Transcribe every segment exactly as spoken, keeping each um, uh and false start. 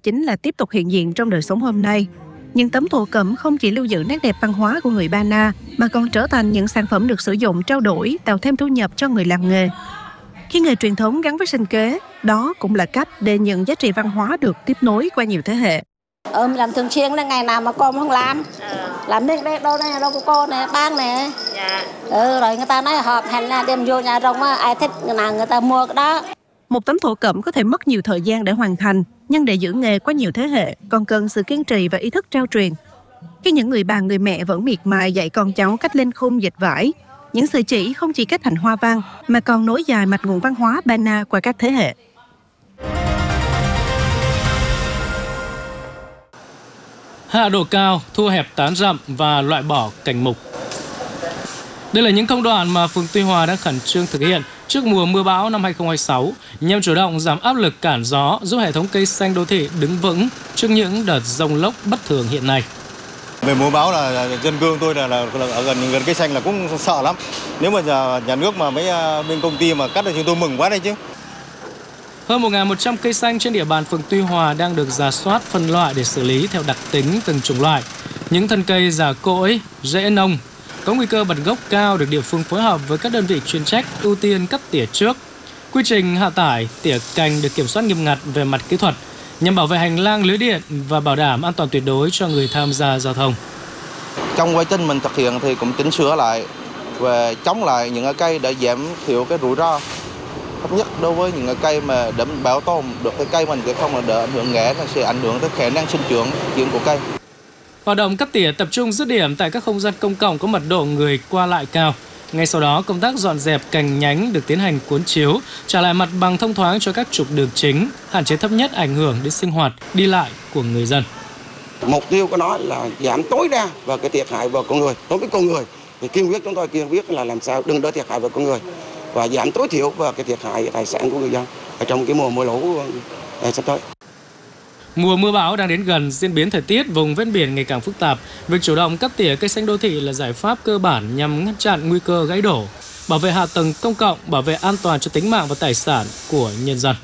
chính là tiếp tục hiện diện trong đời sống hôm nay. Những tấm thổ cẩm không chỉ lưu giữ nét đẹp văn hóa của người Ba Na, mà còn trở thành những sản phẩm được sử dụng trao đổi, tạo thêm thu nhập cho người làm nghề. Khi nghề truyền thống gắn với sinh kế, đó cũng là cách để những giá trị văn hóa được tiếp nối qua nhiều thế hệ. Ờ, mình làm thường xuyên là ngày nào mà con không làm. À. Làm đây, đây, đâu này, đâu của cô nè, bang nè. Dạ. Ừ, rồi người ta nói họp hành là đem vô nhà rồng, ai thích nào người ta mua cái đó. Một tấm thổ cẩm có thể mất nhiều thời gian để hoàn thành, nhưng để giữ nghề qua nhiều thế hệ còn cần sự kiên trì và ý thức trao truyền. Khi những người bà người mẹ vẫn miệt mài dạy con cháu cách lên khung dệt vải, những sợi chỉ không chỉ kết thành hoa văn mà còn nối dài mạch nguồn văn hóa Ba Na qua các thế hệ. Hạ độ cao, thu hẹp tán rậm và loại bỏ cành mục. Đây là những công đoạn mà phường Tuy Hòa đang khẩn trương thực hiện trước mùa mưa bão năm hai không hai sáu nhằm chủ động giảm áp lực cản gió, giúp hệ thống cây xanh đô thị đứng vững trước những đợt giông lốc bất thường hiện nay. Về mùa bão là dân cư tôi là, là, là ở gần gần cây xanh là cũng sợ lắm. Nếu mà nhà, nhà nước mà mấy bên công ty mà cắt thì chúng tôi mừng quá đấy chứ. Hơn một nghìn một trăm cây xanh trên địa bàn phường Tuy Hòa đang được rà soát phân loại để xử lý theo đặc tính từng chủng loại. Những thân cây già cỗi, rễ nông, có nguy cơ bật gốc cao được địa phương phối hợp với các đơn vị chuyên trách ưu tiên cắt tỉa trước. Quy trình hạ tải, tỉa cành được kiểm soát nghiêm ngặt về mặt kỹ thuật nhằm bảo vệ hành lang lưới điện và bảo đảm an toàn tuyệt đối cho người tham gia giao thông. Trong quá trình mình thực hiện thì cũng chỉnh sửa lại và chống lại những cây để giảm thiểu cái rủi ro thấp nhất đối với những cây mà để bảo tồn được cái cây mình, để không là đỡ ảnh hưởng ngã, nó sẽ ảnh hưởng tới khả năng sinh trưởng dưỡng của cây. Hoạt động cắt tỉa tập trung dứt điểm tại các không gian công cộng có mật độ người qua lại cao. Ngay sau đó, công tác dọn dẹp cành nhánh được tiến hành cuốn chiếu, trả lại mặt bằng thông thoáng cho các trục đường chính, hạn chế thấp nhất ảnh hưởng đến sinh hoạt, đi lại của người dân. Mục tiêu của nó là giảm tối đa vào cái thiệt hại vào con người. Đối với con người thì kiên quyết chúng tôi kiên quyết là làm sao đừng để thiệt hại vào con người và giảm tối thiểu vào cái thiệt hại tài sản của người dân ở trong cái mùa mưa lũ sắp tới. Mùa mưa bão đang đến gần, diễn biến thời tiết vùng ven biển ngày càng phức tạp. Việc chủ động cắt tỉa cây xanh đô thị là giải pháp cơ bản nhằm ngăn chặn nguy cơ gãy đổ, bảo vệ hạ tầng công cộng, bảo vệ an toàn cho tính mạng và tài sản của nhân dân.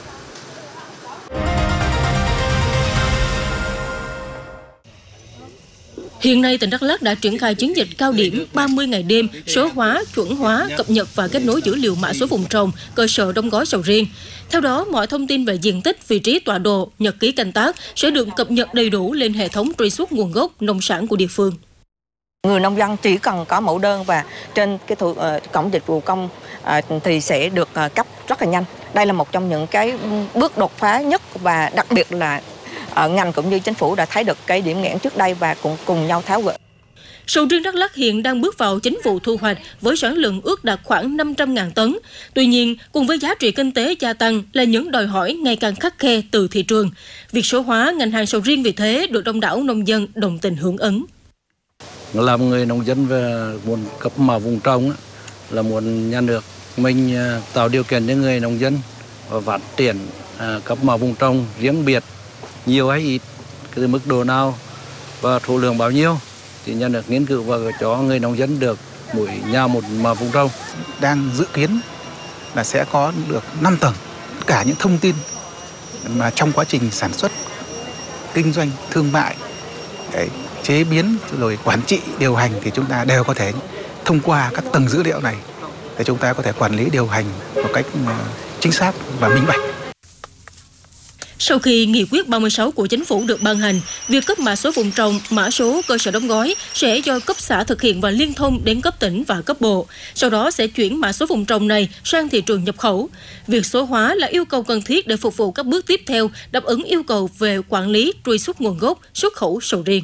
Hiện nay, tỉnh Đắk Lắk đã triển khai chiến dịch cao điểm ba mươi ngày đêm số hóa, chuẩn hóa, cập nhật và kết nối dữ liệu mã số vùng trồng, cơ sở đóng gói sầu riêng. Theo đó, mọi thông tin về diện tích, vị trí tọa độ, nhật ký canh tác sẽ được cập nhật đầy đủ lên hệ thống truy xuất nguồn gốc nông sản của địa phương. Người nông dân chỉ cần có mẫu đơn và trên cái thủ, uh, cổng dịch vụ công uh, thì sẽ được uh, cấp rất là nhanh. Đây là một trong những cái bước đột phá nhất và đặc biệt là ở ngành cũng như chính phủ đã thấy được cái điểm nghẽn trước đây và cũng cùng nhau tháo gỡ. Sầu riêng Đắk Lắk hiện đang bước vào chính vụ thu hoạch với sản lượng ước đạt khoảng năm trăm nghìn tấn. Tuy nhiên, cùng với giá trị kinh tế gia tăng là những đòi hỏi ngày càng khắt khe từ thị trường. Việc số hóa ngành hàng sầu riêng vì thế được đông đảo nông dân đồng tình hưởng ứng. Làm người nông dân về muốn cấp mã vùng trồng là muốn nhà nước mình tạo điều kiện cho người nông dân và phát triển cấp mã vùng trồng riêng biệt, nhiều hay ít, cái mức độ nào và số lượng bao nhiêu thì nhà nước nghiên cứu và cho người nông dân được mỗi nhà một mã vùng trồng. Đang dự kiến là sẽ có được năm tầng, tất cả những thông tin mà trong quá trình sản xuất, kinh doanh, thương mại, đấy, chế biến rồi quản trị, điều hành thì chúng ta đều có thể thông qua các tầng dữ liệu này để chúng ta có thể quản lý điều hành một cách chính xác và minh bạch. Sau khi nghị quyết ba mươi sáu của chính phủ được ban hành, việc cấp mã số vùng trồng, mã số cơ sở đóng gói sẽ do cấp xã thực hiện và liên thông đến cấp tỉnh và cấp bộ. Sau đó sẽ chuyển mã số vùng trồng này sang thị trường nhập khẩu. Việc số hóa là yêu cầu cần thiết để phục vụ các bước tiếp theo, đáp ứng yêu cầu về quản lý, truy xuất nguồn gốc, xuất khẩu sầu riêng.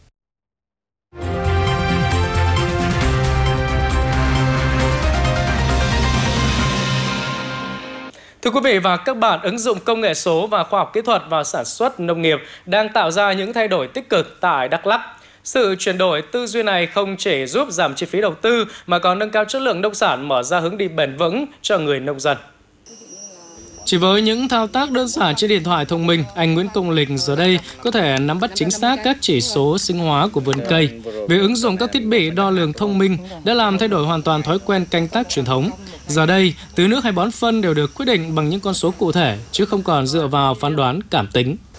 Thưa quý vị và các bạn, ứng dụng công nghệ số và khoa học kỹ thuật vào sản xuất nông nghiệp đang tạo ra những thay đổi tích cực tại Đắk Lắk. Sự chuyển đổi tư duy này không chỉ giúp giảm chi phí đầu tư mà còn nâng cao chất lượng nông sản, mở ra hướng đi bền vững cho người nông dân. Chỉ với những thao tác đơn giản trên điện thoại thông minh, anh Nguyễn Công Lịch giờ đây có thể nắm bắt chính xác các chỉ số sinh hóa của vườn cây. Việc ứng dụng các thiết bị đo lường thông minh đã làm thay đổi hoàn toàn thói quen canh tác truyền thống. Giờ đây, tưới nước hay bón phân đều được quyết định bằng những con số cụ thể, chứ không còn dựa vào phán đoán cảm tính.